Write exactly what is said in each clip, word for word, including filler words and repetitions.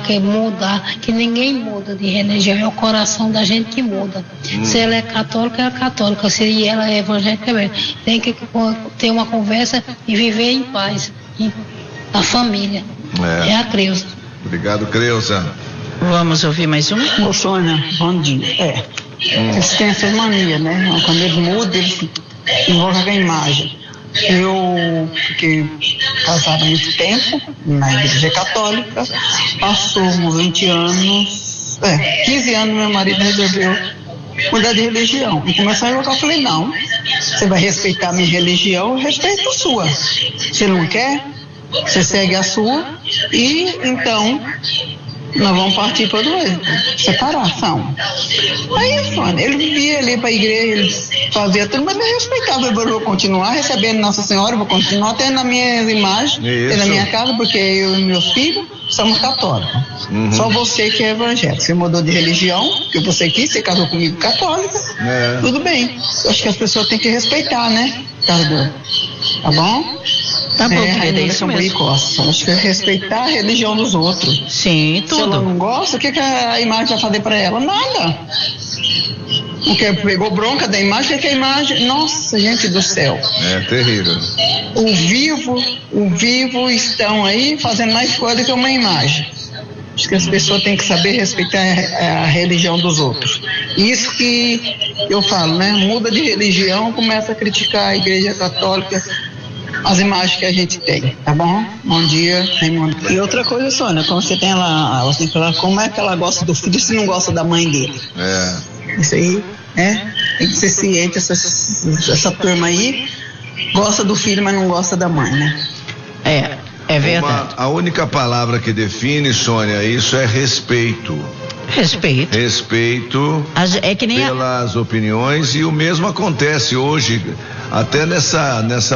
que mudar, que ninguém muda de religião, é o coração da gente que muda. Hum. Se ela é católica, é católica, se ela é evangélica, é tem que ter uma conversa e viver em paz, em, a família. É, é a Creuza. Obrigado, Creuza. Vamos ouvir mais um? Ô, Sônia, bom dia. É, hum. eles têm essa mania, né? Quando eles mudam, eles envolvem com a imagem. Eu fiquei casada há muito tempo na igreja católica, passou vinte anos, é, quinze anos meu marido resolveu mudar de religião. E começou a jogar, eu falei, não, você vai respeitar a minha religião, eu respeito a sua. Você não quer? Você segue a sua e então nós vamos partir para separação. Aí, Sônia, ele vivia ali para a igreja, ele fazia tudo, mas ele respeitava. Eu vou continuar recebendo Nossa Senhora, vou continuar tendo as minhas imagens, tendo a minha casa, porque eu e meus filhos somos católicos. Uhum. Só você que é evangélico. Você mudou de religião, porque você quis, você casou comigo católica, é. Tudo bem. Eu acho que as pessoas têm que respeitar, né? Tá bom? Tá bom, é, querida, é isso mesmo. Acho que é respeitar a religião dos outros. Sim, tudo. Se ela não gosta, o que, que a imagem vai fazer pra ela? Nada. Porque pegou bronca da imagem, o que, que a imagem... Nossa, gente do céu. É terrível. O vivo, o vivo estão aí fazendo mais coisa que uma imagem. Acho que as pessoas têm que saber respeitar a, a religião dos outros. Isso que eu falo, né? Muda de religião, começa a criticar a igreja católica, as imagens que a gente tem, tá bom? Bom dia, Raimundo. E outra coisa, Sônia, como você tem ela, ela tem que falar como é que ela gosta do filho se não gosta da mãe dele. É. Isso aí, né? Tem que ser ciente, essa, essa turma aí gosta do filho, mas não gosta da mãe, né? É, é verdade. Uma, a única palavra que define, Sônia, isso é respeito. Respeito. Respeito é que nem pelas a... opiniões, e o mesmo acontece hoje, até nessa, nessa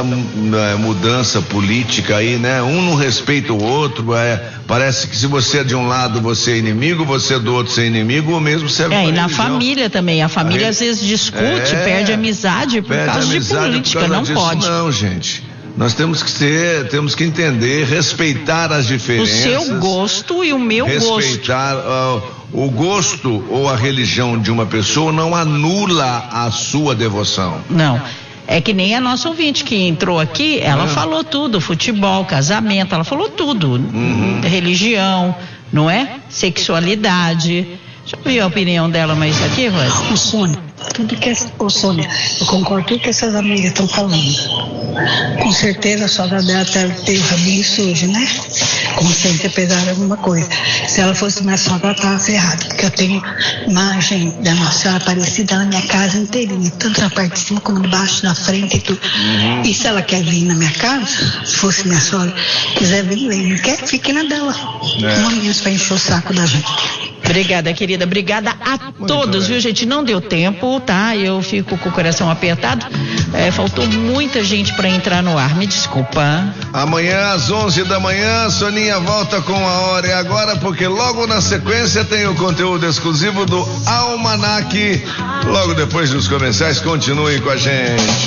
mudança política aí, né? Um não respeita o outro, é, parece que se você é de um lado você é inimigo, você é do outro você é inimigo, ou mesmo serve É, pra e na religião. Família também, a família a às vezes discute, é, perde amizade por perde causa amizade de política, por causa não disso, pode. Não, gente. Nós temos que ser, temos que entender, respeitar as diferenças. O seu gosto e o meu respeitar, gosto. Respeitar uh, o gosto ou a religião de uma pessoa não anula a sua devoção. Não. É que nem a nossa ouvinte que entrou aqui, ela ah. falou tudo, futebol, casamento, ela falou tudo. Uhum. Religião, não é? Sexualidade. Deixa eu ver a opinião dela mais aqui, Rosa. Ô, Sônia, tudo que... Ô, Sônia, eu concordo com tudo que essas amigas estão falando. Com certeza a sogra dela tem o rabinho sujo, né? Como sempre, apesar de alguma coisa. Se ela fosse minha sogra, ela estava ferrada, porque eu tenho imagem da Nossa Senhora Aparecida na minha casa inteirinha, tanto na parte de cima como de baixo, na frente e tudo. Uhum. E se ela quer vir na minha casa, se fosse minha sogra, quiser vir, vem. Não quer, fique na dela. É. Não menos para encher o saco da gente. Obrigada, querida. Obrigada a Muito todos, bem. Viu, gente? Não deu tempo, tá? Eu fico com o coração apertado. É, faltou muita gente para entrar no ar. Me desculpa. Amanhã às onze da manhã, Soninha volta com a hora e agora, porque logo na sequência tem o conteúdo exclusivo do Almanac. Logo depois dos comerciais, continuem com a gente.